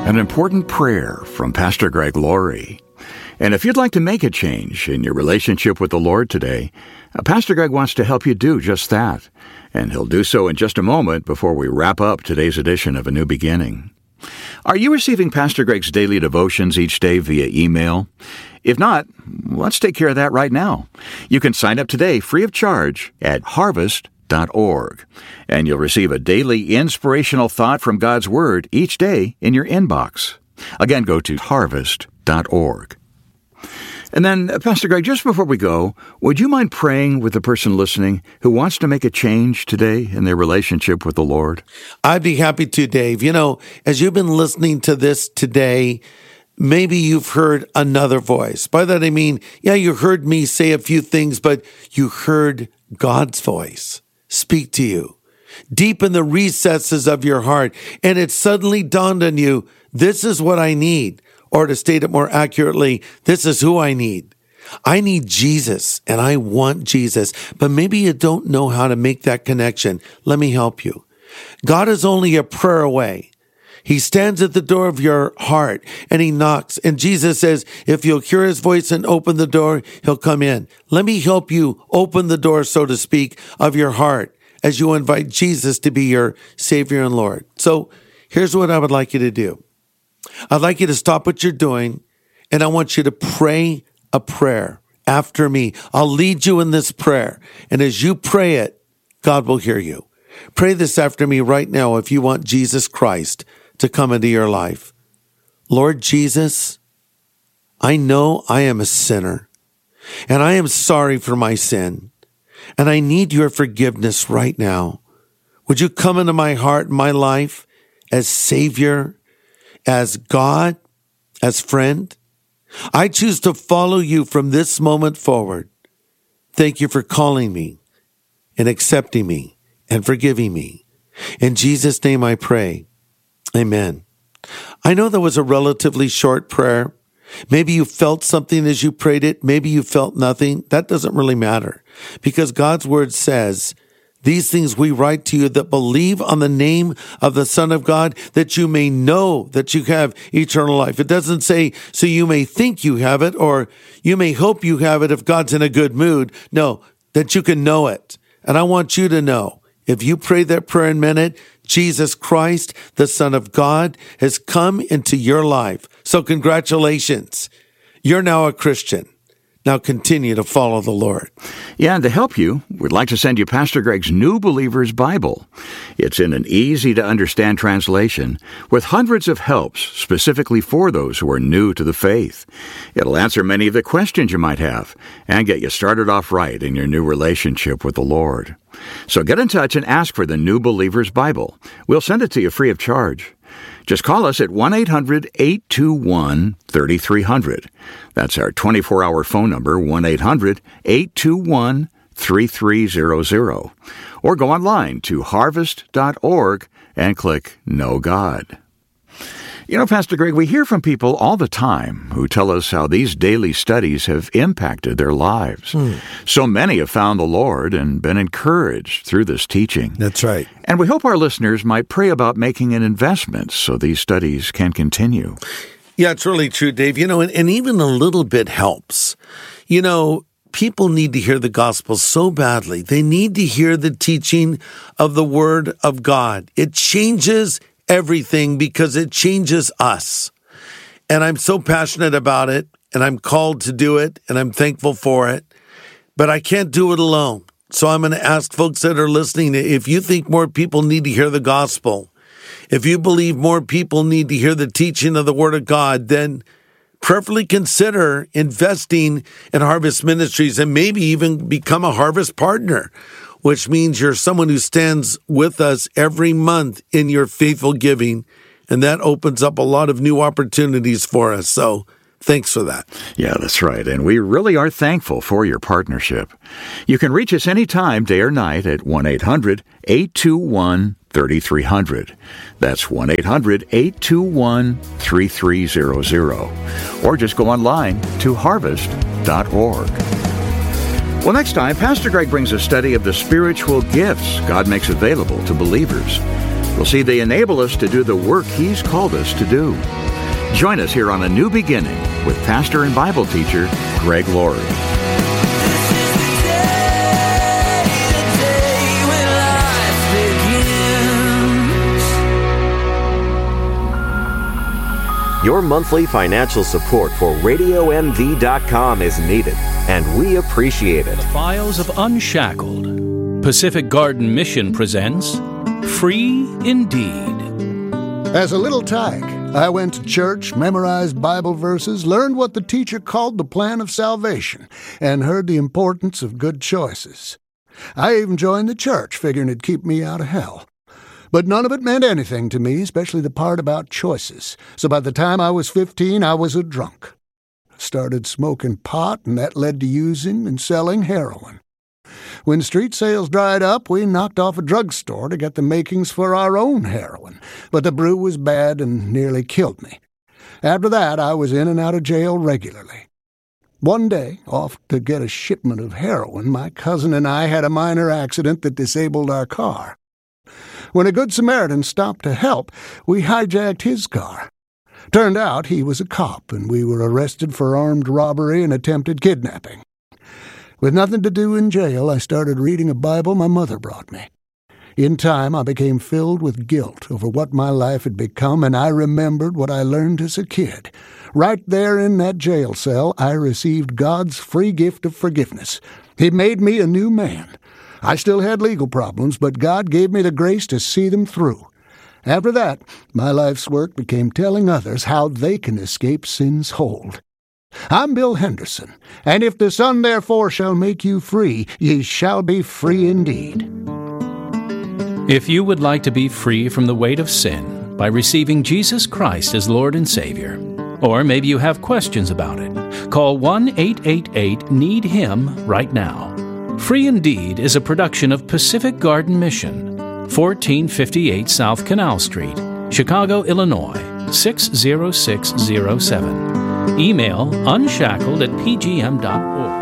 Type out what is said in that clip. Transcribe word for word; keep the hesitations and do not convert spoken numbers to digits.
An important prayer from Pastor Greg Laurie. And if you'd like to make a change in your relationship with the Lord today, uh, Pastor Greg wants to help you do just that. And he'll do so in just a moment before we wrap up today's edition of A New Beginning. Are you receiving Pastor Greg's daily devotions each day via email? If not, let's take care of that right now. You can sign up today free of charge at harvest dot org, and you'll receive a daily inspirational thought from God's Word each day in your inbox. Again, go to harvest dot org. And then, uh, Pastor Greg, just before we go, would you mind praying with the person listening who wants to make a change today in their relationship with the Lord? I'd be happy to, Dave. You know, as you've been listening to this today, maybe you've heard another voice. By that I mean, yeah, you heard me say a few things, but you heard God's voice speak to you deep in the recesses of your heart. And it suddenly dawned on you, this is what I need. Or to state it more accurately, this is who I need. I need Jesus, and I want Jesus. But maybe you don't know how to make that connection. Let me help you. God is only a prayer away. He stands at the door of your heart, and he knocks. And Jesus says, if you'll hear his voice and open the door, he'll come in. Let me help you open the door, so to speak, of your heart as you invite Jesus to be your Savior and Lord. So here's what I would like you to do. I'd like you to stop what you're doing, and I want you to pray a prayer after me. I'll lead you in this prayer, and as you pray it, God will hear you. Pray this after me right now if you want Jesus Christ to come into your life. Lord Jesus, I know I am a sinner, and I am sorry for my sin, and I need your forgiveness right now. Would you come into my heart and my life as Savior, as God, as friend? I choose to follow you from this moment forward. Thank you for calling me and accepting me and forgiving me. In Jesus' name I pray. Amen. I know that was a relatively short prayer. Maybe you felt something as you prayed it. Maybe you felt nothing. That doesn't really matter, because God's word says, these things we write to you that believe on the name of the Son of God, that you may know that you have eternal life. It doesn't say, so you may think you have it, or you may hope you have it if God's in a good mood. No, that you can know it. And I want you to know, if you pray that prayer in a minute, Jesus Christ, the Son of God, has come into your life. So congratulations. You're now a Christian. Now continue to follow the Lord. Yeah, and to help you, we'd like to send you Pastor Greg's New Believer's Bible. It's in an easy-to-understand translation with hundreds of helps specifically for those who are new to the faith. It'll answer many of the questions you might have and get you started off right in your new relationship with the Lord. So get in touch and ask for the New Believer's Bible. We'll send it to you free of charge. Just call us at one eight hundred eight two one three three zero zero. That's our twenty-four hour phone number, one eight hundred eight two one three three zero zero. Or go online to harvest dot org and click Know God. You know, Pastor Greg, we hear from people all the time who tell us how these daily studies have impacted their lives. Hmm. So many have found the Lord and been encouraged through this teaching. That's right. And we hope our listeners might pray about making an investment so these studies can continue. Yeah, it's really true, Dave. You know, and, and even a little bit helps. You know, people need to hear the gospel so badly. They need to hear the teaching of the Word of God. It changes everything because it changes us. And I'm so passionate about it, and I'm called to do it, and I'm thankful for it. But I can't do it alone. So I'm going to ask folks that are listening, if you think more people need to hear the gospel, if you believe more people need to hear the teaching of the Word of God, then prayerfully consider investing in Harvest Ministries and maybe even become a Harvest partner, which means you're someone who stands with us every month in your faithful giving, and that opens up a lot of new opportunities for us. So thanks for that. Yeah, that's right. And we really are thankful for your partnership. You can reach us anytime, day or night, at one eight hundred eight two one three three zero zero. That's one eight hundred eight two one three three zero zero. Or just go online to harvest dot org. Well, next time, Pastor Greg brings a study of the spiritual gifts God makes available to believers. We'll see they enable us to do the work He's called us to do. Join us here on A New Beginning with pastor and Bible teacher Greg Laurie. Your monthly financial support for radio m v dot com is needed, and we appreciate it. The Files of Unshackled. Pacific Garden Mission presents Free Indeed. As a little tyke, I went to church, memorized Bible verses, learned what the teacher called the plan of salvation, and heard the importance of good choices. I even joined the church, figuring it'd keep me out of hell. But none of it meant anything to me, especially the part about choices. So by the time I was fifteen, I was a drunk. I started smoking pot, and that led to using and selling heroin. When street sales dried up, we knocked off a drugstore to get the makings for our own heroin. But the brew was bad and nearly killed me. After that, I was in and out of jail regularly. One day, off to get a shipment of heroin, my cousin and I had a minor accident that disabled our car. When a good Samaritan stopped to help, we hijacked his car. Turned out he was a cop, and we were arrested for armed robbery and attempted kidnapping. With nothing to do in jail, I started reading a Bible my mother brought me. In time, I became filled with guilt over what my life had become, and I remembered what I learned as a kid. Right there in that jail cell, I received God's free gift of forgiveness. He made me a new man. I still had legal problems, but God gave me the grace to see them through. After that, my life's work became telling others how they can escape sin's hold. I'm Bill Henderson, and if the Son therefore shall make you free, ye shall be free indeed. If you would like to be free from the weight of sin by receiving Jesus Christ as Lord and Savior, or maybe you have questions about it, call one eight eight eight need him right now. Free Indeed is a production of Pacific Garden Mission, fourteen fifty-eight South Canal Street, Chicago, Illinois, six zero six zero seven. Email unshackled at p g m dot org.